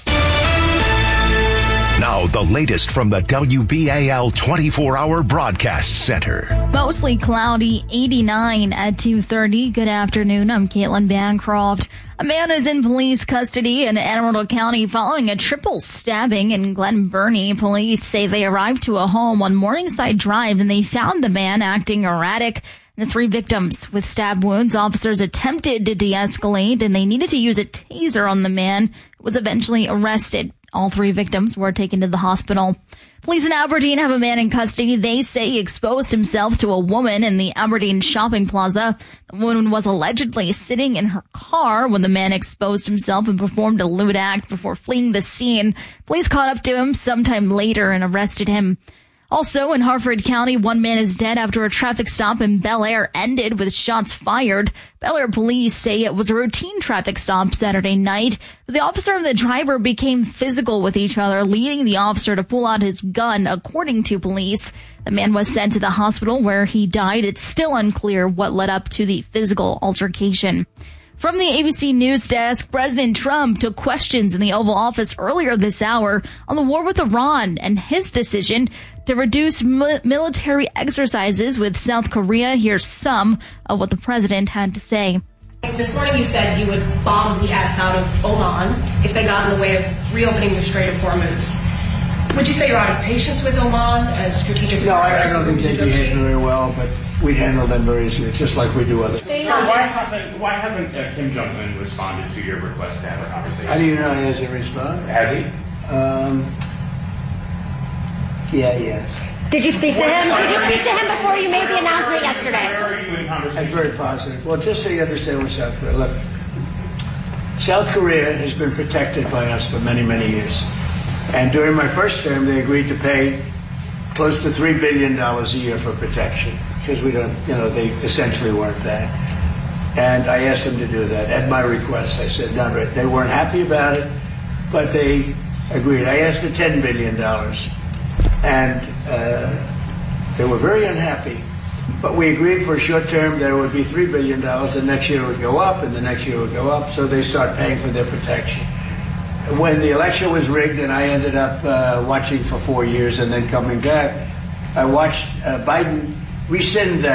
Now, the latest from the W B A L twenty-four hour Broadcast Center. Mostly cloudy, eighty-nine at two thirty. Good afternoon. I'm Caitlin Bancroft. A man is in police custody in Anne Arundel County following a triple stabbing in Glen Burnie. Police say they arrived to a home on Morningside Drive and they found the man acting erratic. The three victims with stab wounds. Officers attempted to de-escalate and they needed to use a taser on the man who was eventually arrested. All three victims were taken to the hospital. Police in Aberdeen have a man in custody. They say he exposed himself to a woman in the Aberdeen shopping plaza. The woman was allegedly sitting in her car when the man exposed himself and performed a lewd act before fleeing the scene. Police caught up to him sometime later and arrested him. Also, in Harford County, one man is dead after a traffic stop in Bel Air ended with shots fired. Bel Air police say it was a routine traffic stop Saturday night. The officer and the driver became physical with each other, leading the officer to pull out his gun, according to police. The man was sent to the hospital where he died. It's still unclear what led up to the physical altercation. From the A B C News Desk, President Trump took questions in the Oval Office earlier this hour on the war with Iran and his decision to reduce mi- military exercises with South Korea. Here's some of what the president had to say. This morning you said you would bomb the S out of Oman if they got in the way of reopening the Strait of Hormuz. Would you say you're out of patience with Oman as strategic? No, I, I don't think they behave very well, but we handle them very easily, just like we do others. Sir, why hasn't, why hasn't uh, Kim Jong-un responded to your request to have a conversation? How do you know he hasn't responded? Has he? Um, yeah, yes. Did you speak to him? Did you speak to him before you made the announcement yesterday? Where are you in conversation? I'm very positive. Well, just so you understand with South Korea, look, South Korea has been protected by us for many, many years. And during my first term, they agreed to pay close to three billion dollars a year for protection, because we don't, you know, they essentially weren't that. And I asked them to do that at my request. I said, no, they weren't happy about it, but they agreed. I asked for ten billion dollars, and uh, they were very unhappy. But we agreed for a short term that it would be three billion dollars, and next year it would go up, and the next year it would go up, so they start paying for their protection. When the election was rigged and I ended up uh, watching for four years and then coming back, I watched uh, Biden rescind that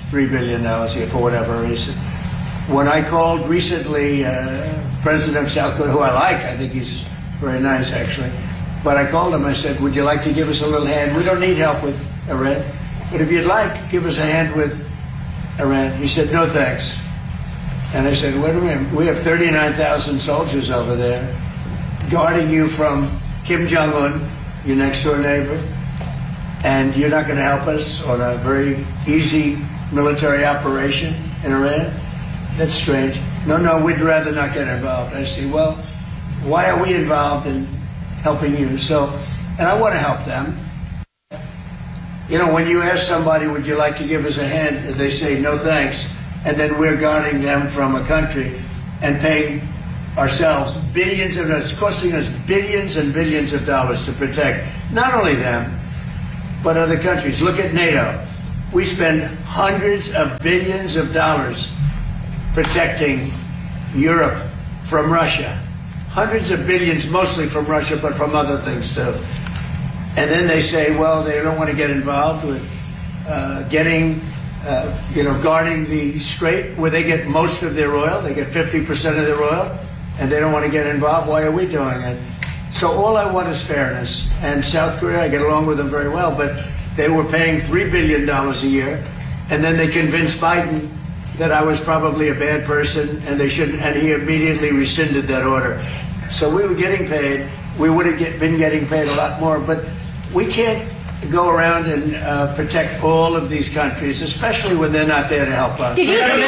three billion dollars a year for whatever reason. When I called recently, uh, the president of South Korea, who I like, I think he's very nice actually, but I called him, I said, would you like to give us a little hand? We don't need help with Iran, but if you'd like, give us a hand with Iran. He said, no thanks. And I said, wait a minute, we have thirty-nine thousand soldiers over there guarding you from Kim Jong-un, your next door neighbor, and you're not going to help us on a very easy military operation in Iran? That's strange. No, no, we'd rather not get involved. I say, well, why are we involved in helping you? So, and I want to help them. You know, when you ask somebody, would you like to give us a hand, and they say, no thanks, and then we're guarding them from a country and paying ourselves billions of dollars, it's costing us billions and billions of dollars to protect not only them, but other countries. Look at NATO. We spend hundreds of billions of dollars protecting Europe from Russia. Hundreds of billions, mostly from Russia, but from other things too. And then they say, well, they don't want to get involved with uh, getting, uh, you know, guarding the Strait where they get most of their oil. They get fifty percent of their oil, and they don't want to get involved. Why are we doing it? So all I want is fairness. And South Korea, I get along with them very well, but they were paying three billion dollars a year, and then they convinced Biden that I was probably a bad person, and they shouldn't, and he immediately rescinded that order. So we were getting paid. We would have get, been getting paid a lot more, but we can't go around and uh, protect all of these countries, especially when they're not there to help us. Did you see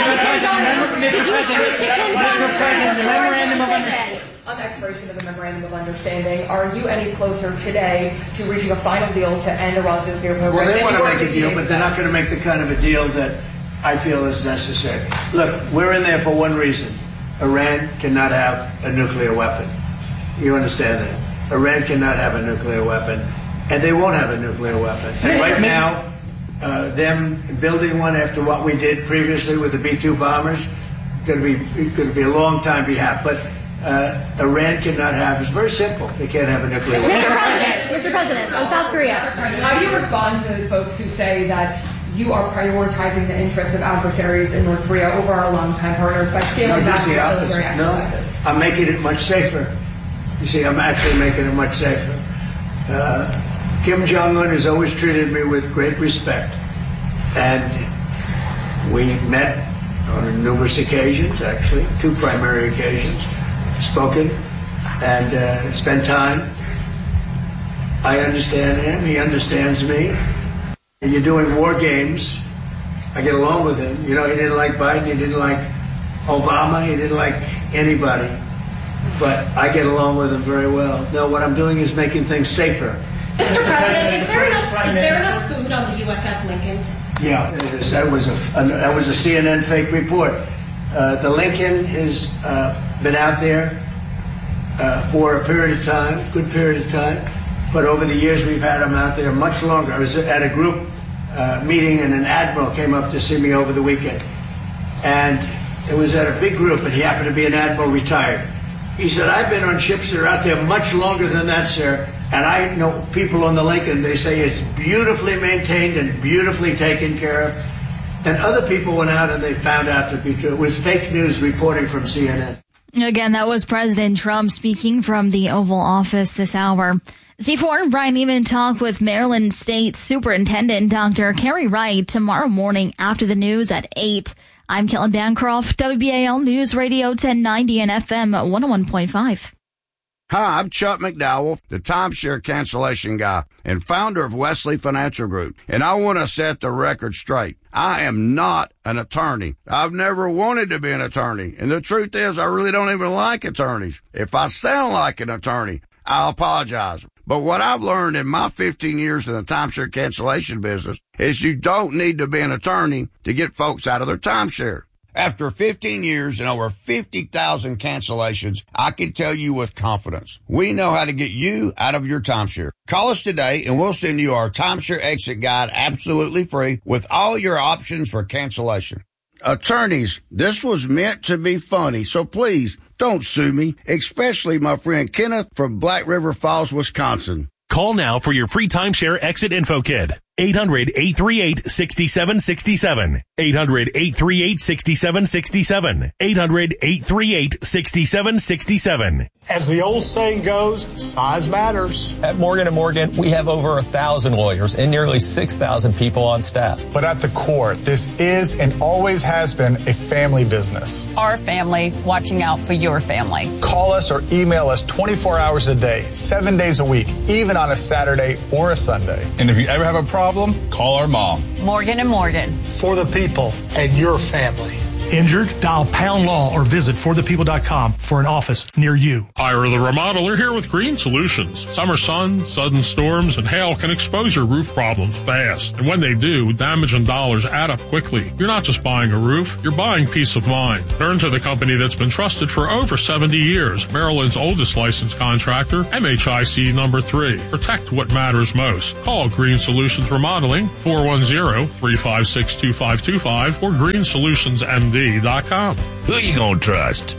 the memorandum of understanding? On the expiration of the memorandum of understanding, are you any closer today to reaching a final deal to end Iran's nuclear program? Well, they want to make a deal, but they're not going to make the kind of a deal that I feel is necessary. Look, we're in there for one reason. Iran cannot have a nuclear weapon. You understand that? Iran cannot have a nuclear weapon, and they won't have a nuclear weapon. And right now, uh, them building one after what we did previously with the B two bombers, going to be going to be a long time behind. But uh, Iran cannot have. It's very simple. They can't have a nuclear weapon. Mister President, Mister President, on South Korea, how do you respond to those folks who say that you are prioritizing the interests of adversaries in North Korea over our longtime partners by scaling No, back just the military opposite. No, exercises? I'm making it much safer. You see, I'm actually making it much safer. Uh, Kim Jong-un has always treated me with great respect. And we met on numerous occasions, actually, two primary occasions, spoken and uh, spent time. I understand him. He understands me. And you're doing war games. I get along with him. You know, he didn't like Biden. He didn't like Obama. He didn't like anybody. But I get along with him very well. No, what I'm doing is making things safer. Mister President, is there enough, is there enough food on the U S S Lincoln? Yeah, it is. That was a that was a C N N fake report. Uh, the Lincoln has uh, been out there uh, for a period of time, good period of time. But over the years, we've had them out there much longer. I was at a group uh, meeting, and an admiral came up to see me over the weekend. And it was at a big group, and he happened to be an admiral retired. He said, I've been on ships that are out there much longer than that, sir. And I know people on the Lincoln, they say it's beautifully maintained and beautifully taken care of. And other people went out and they found out to be true. It was fake news reporting from C N N. Again, that was President Trump speaking from the Oval Office this hour. C four, Brian Neiman talked with Maryland State Superintendent Doctor Carrie Wright tomorrow morning after the news at eight. I'm Kelly Bancroft, W B A L News Radio ten ninety and F M one oh one point five. Hi, I'm Chuck McDowell, the timeshare cancellation guy and founder of Wesley Financial Group, and I want to set the record straight. I am not an attorney. I've never wanted to be an attorney, and the truth is I really don't even like attorneys. If I sound like an attorney, I apologize. But what I've learned in my fifteen years in the timeshare cancellation business is you don't need to be an attorney to get folks out of their timeshare. After fifteen years and over fifty thousand cancellations, I can tell you with confidence, we know how to get you out of your timeshare. Call us today and we'll send you our timeshare exit guide absolutely free with all your options for cancellation. Attorneys, this was meant to be funny, so please don't sue me, especially my friend Kenneth from Black River Falls, Wisconsin. Call now for your free timeshare exit info kit. eight hundred, eight three eight, six seven six seven. eight hundred, eight three eight, six seven six seven. eight hundred, eight three eight, six seven six seven. As the old saying goes, size matters. At Morgan and Morgan, we have over a thousand lawyers and nearly six thousand people on staff. But at the core, this is and always has been a family business. Our family watching out for your family. Call us or email us twenty-four hours a day, seven days a week, even on a Saturday or a Sunday. And if you ever have a problem, call our mom. Morgan and Morgan. For the people and your family. Injured? Dial Pound Law or visit for the people dot com for an office near you. Ira the Remodeler here with Green Solutions. Summer sun, sudden storms, and hail can expose your roof problems fast. And when they do, damage and dollars add up quickly. You're not just buying a roof, you're buying peace of mind. Turn to the company that's been trusted for over seventy years. Maryland's oldest licensed contractor, M H I C number three. Protect what matters most. Call Green Solutions Remodeling, four one zero, three five six, two five two five or green solutions m d dot com. Who you gonna trust?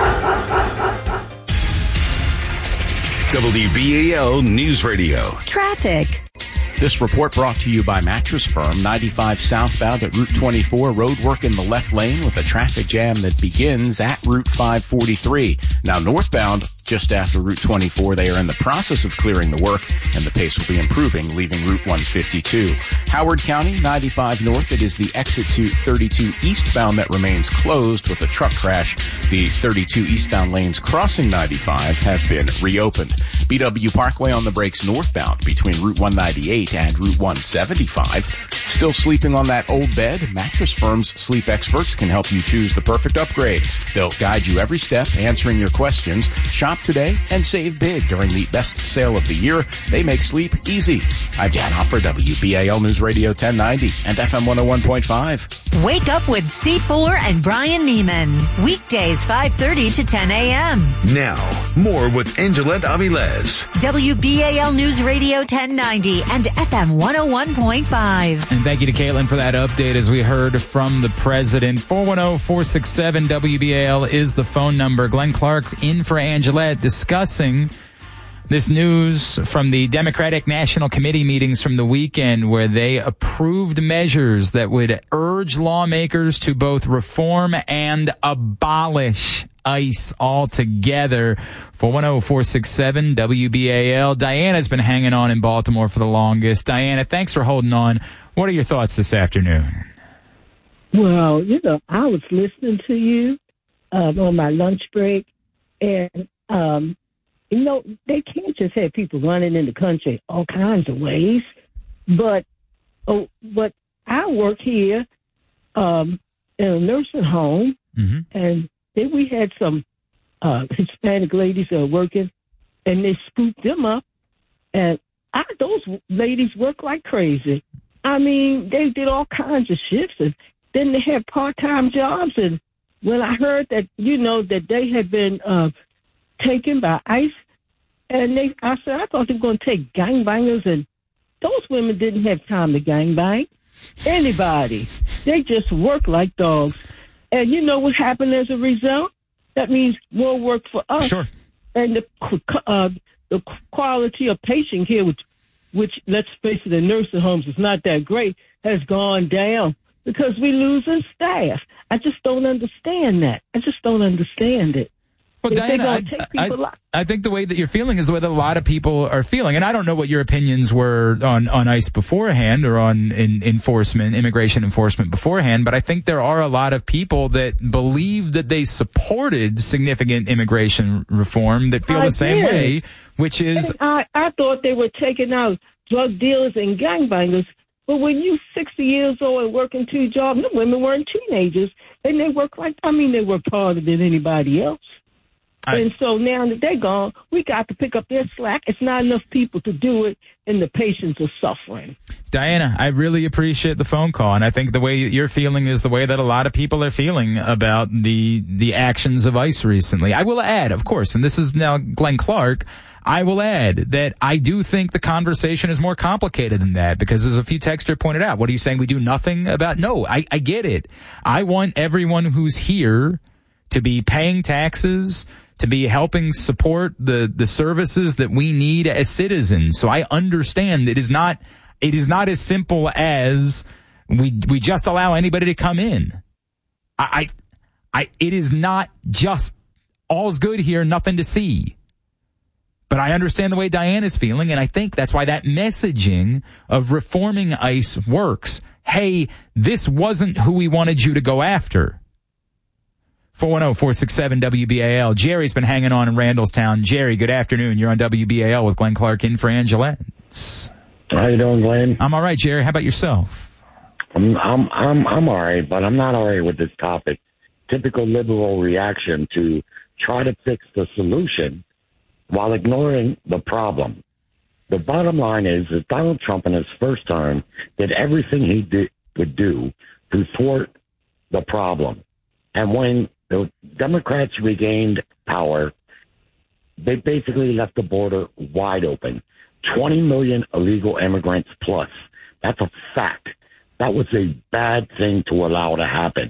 W B A L News Radio. Traffic. This report brought to you by Mattress Firm, ninety-five southbound at Route twenty-four, road work in the left lane with a traffic jam that begins at Route five forty-three. Now northbound, just after Route twenty-four, they are in the process of clearing the work, and the pace will be improving, leaving Route one fifty-two. Howard County, ninety-five north, it is the exit to thirty-two eastbound that remains closed with a truck crash. The thirty-two eastbound lanes crossing ninety-five have been reopened. B W Parkway on the brakes northbound between Route one ninety-eight and Route one seventy-five. Still sleeping on that old bed? Mattress Firm's sleep experts can help you choose the perfect upgrade. They'll guide you every step, answering your questions. Shop today and save big during the best sale of the year. They make sleep easy. I'm Dan Hoffer, W B A L News Radio ten ninety and F M one oh one point five. Wake up with C four and Brian Neiman. Weekdays five thirty to ten a.m. Now, more with Angelette Avilés. W B A L News Radio ten ninety and F M one oh one point five. And thank you to Caitlin for that update as we heard from the president. four one zero, four six seven, W B A L is the phone number. Glenn Clark in for Angelette discussing this news from the Democratic National Committee meetings from the weekend where they approved measures that would urge lawmakers to both reform and abolish ICE altogether. four one zero, four six seven, W B A L. Diana's been hanging on in Baltimore for the longest. Diana, thanks for holding on. What are your thoughts this afternoon? Well, you know, I was listening to you um, on my lunch break, and, um, you know, they can't just have people running in the country all kinds of ways. But, oh, but I work here um, in a nursing home, mm-hmm. and then we had some uh, Hispanic ladies that are working, and they scooped them up, and I, those ladies work like crazy. I mean, they did all kinds of shifts, and then they had part-time jobs. And when I heard that, you know, that they had been uh, taken by ICE, and they, I said, I thought they were going to take gangbangers, and those women didn't have time to gangbang anybody. They just work like dogs. And you know what happened as a result? That means more work for us. Sure. And the uh, the quality of patient care, which, which, let's face it, in nursing homes is not that great, has gone down because we're losing staff. I just don't understand that. I just don't understand it. Well, Diana, I, I, I think the way that you're feeling is the way that a lot of people are feeling. And I don't know what your opinions were on, on ICE beforehand or on in, enforcement, immigration enforcement beforehand, but I think there are a lot of people that believe that they supported significant immigration reform that feel I the same did. way, which is... And I, I thought they were taking out drug dealers and gangbangers, but when you sixty years old and working two jobs, the women weren't teenagers, and they work like, I mean, they work harder than anybody else. I, and so now that they're gone, we got to pick up their slack. It's not enough people to do it, and the patients are suffering. Diana, I really appreciate the phone call, and I think the way you're feeling is the way that a lot of people are feeling about the the actions of ICE recently. I will add, of course, and this is now Glenn Clark, I will add that I do think the conversation is more complicated than that, because as a few texters pointed out, what are you saying, we do nothing about? No, I, I get it. I want everyone who's here to be paying taxes, to be helping support the, the services that we need as citizens. So I understand it is not it is not as simple as we we just allow anybody to come in. I, I, I it is not just all's good here, nothing to see. But I understand the way Diane is feeling, and I think that's why that messaging of reforming ICE works. Hey, this wasn't who we wanted you to go after. four one zero, four six seven, W B A L. Jerry's been hanging on in Randallstown. Jerry, good afternoon. You're on W B A L with Glenn Clark in for Angela. How you doing, Glenn? I'm all right, Jerry. How about yourself? I'm I'm I'm I'm all right, but I'm not all right with this topic. Typical liberal reaction to try to fix the solution while ignoring the problem. The bottom line is that Donald Trump in his first term did everything he did, would do to thwart the problem. And when the Democrats regained power, they basically left the border wide open. twenty million illegal immigrants plus. That's a fact. That was a bad thing to allow to happen.